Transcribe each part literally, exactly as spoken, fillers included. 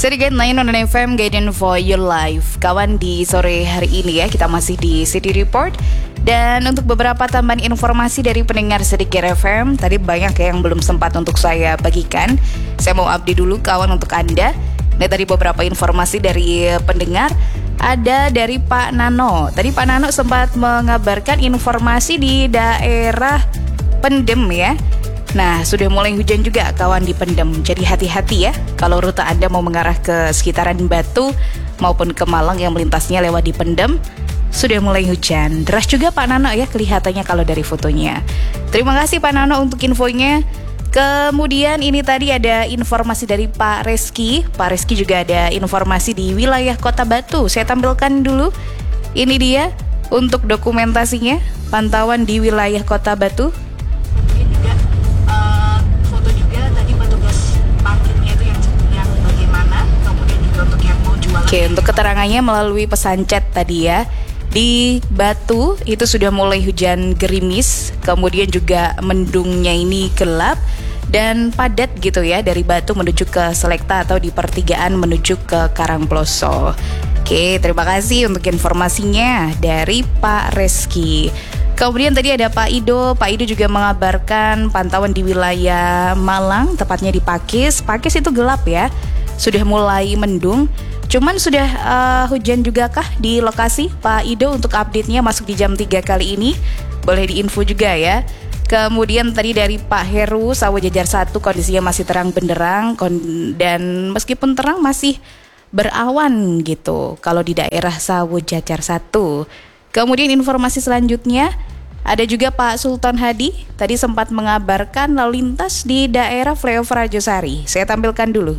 Sedikit nine on F M Guidance for Your Life. Kawan, di sore hari ini ya kita masih di City Report. Dan untuk beberapa tambahan informasi dari pendengar Sedikit F M, tadi banyak ya yang belum sempat untuk saya bagikan. Saya mau update dulu kawan untuk Anda. Nah, tadi beberapa informasi dari pendengar. Ada dari Pak Nano. Tadi Pak Nano sempat mengabarkan informasi di daerah Pendem ya. Nah, sudah mulai hujan juga kawan di Pendem. Jadi hati-hati ya kalau rute Anda mau mengarah ke sekitaran Batu maupun ke Malang yang melintasnya lewat di Pendem. Sudah mulai hujan. Deras juga Pak Nano ya kelihatannya kalau dari fotonya. Terima kasih Pak Nano untuk infonya. Kemudian ini tadi ada informasi dari Pak Reski. Pak Reski juga ada informasi di wilayah Kota Batu. Saya tampilkan dulu. Ini dia untuk dokumentasinya. Pantauan di wilayah Kota Batu. Kemudian juga uh, foto juga tadi petugas parkirnya itu yang yang bagaimana. Kemudian juga untuk yang mau jualan. Oke, untuk keterangannya melalui pesan chat tadi ya. Di Batu itu sudah mulai hujan gerimis, kemudian juga mendungnya ini gelap dan padat gitu ya dari Batu menuju ke Selekta atau di pertigaan menuju ke Karangploso. Oke, terima kasih untuk informasinya dari Pak Reski. Kemudian tadi ada Pak Ido. Pak Ido juga mengabarkan pantauan di wilayah Malang, tepatnya di Pakis. Pakis itu gelap ya, sudah mulai mendung. Cuman sudah uh, hujan juga kah di lokasi Pak Ido untuk update-nya masuk di jam tiga kali ini? Boleh diinfo juga ya. Kemudian tadi dari Pak Heru, Sawo Jajar satu kondisinya masih terang benderang kon- dan meskipun terang masih berawan gitu kalau di daerah Sawo Jajar satu. Kemudian informasi selanjutnya ada juga Pak Sultan Hadi tadi sempat mengabarkan lalu lintas di daerah Flyover Rajosari. Saya tampilkan dulu.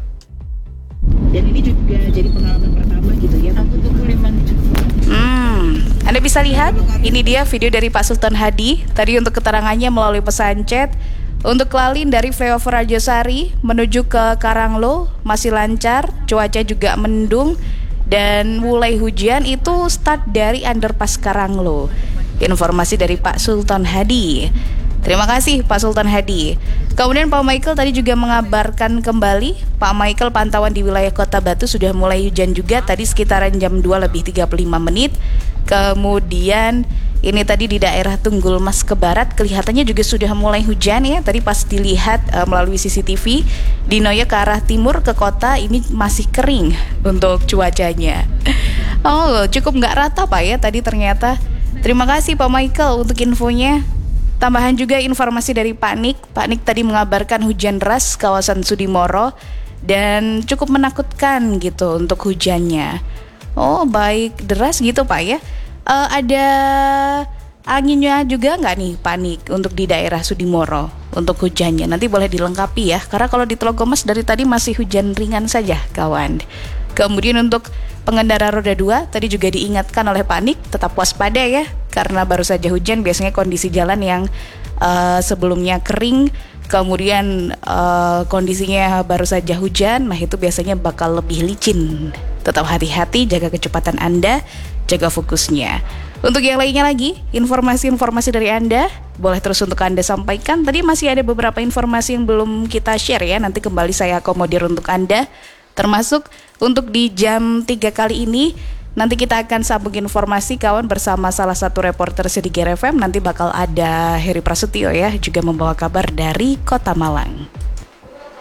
Dan ini juga jadi pengalaman pertama gitu ya. Aku tunggu lima menit. Hmm, Anda bisa lihat, ini dia video dari Pak Sultan Hadi. Tadi untuk keterangannya melalui pesan chat. Untuk lalin dari Flyover Rajosari menuju ke Karanglo masih lancar, cuaca juga mendung dan mulai hujan itu start dari underpass Karanglo. Informasi dari Pak Sultan Hadi. Terima kasih Pak Sultan Hadi. Kemudian Pak Michael tadi juga mengabarkan kembali, Pak Michael pantauan di wilayah Kota Batu sudah mulai hujan juga tadi sekitaran jam dua lebih tiga puluh lima menit. Kemudian ini tadi di daerah Tunggul Mas ke barat kelihatannya juga sudah mulai hujan ya. Tadi pas dilihat uh, melalui C C T V di Noyo ke arah timur ke kota ini masih kering untuk cuacanya. Oh, cukup nggak rata Pak ya tadi ternyata. Terima kasih Pak Michael untuk infonya. Tambahan juga informasi dari Pak Nik. Pak Nik tadi mengabarkan hujan deras kawasan Sudimoro dan cukup menakutkan gitu untuk hujannya. Oh baik, deras gitu Pak ya. Uh, ada anginnya juga nggak nih Pak Nik untuk di daerah Sudimoro untuk hujannya? Nanti boleh dilengkapi ya. Karena kalau di Telogomas dari tadi masih hujan ringan saja kawan. Kemudian untuk pengendara roda dua tadi juga diingatkan oleh Pak Nik tetap waspada ya karena baru saja hujan biasanya kondisi jalan yang uh, sebelumnya kering kemudian uh, kondisinya baru saja hujan, nah itu biasanya bakal lebih licin. Tetap hati-hati, jaga kecepatan Anda, jaga fokusnya. Untuk yang lainnya lagi, informasi-informasi dari Anda boleh terus untuk Anda sampaikan. Tadi masih ada beberapa informasi yang belum kita share ya, nanti kembali saya akomodir untuk Anda. Termasuk untuk di jam tiga kali ini nanti kita akan sambung informasi kawan bersama salah satu reporter Sedikit F M. Nanti bakal ada Heri Prasetyo ya juga membawa kabar dari Kota Malang.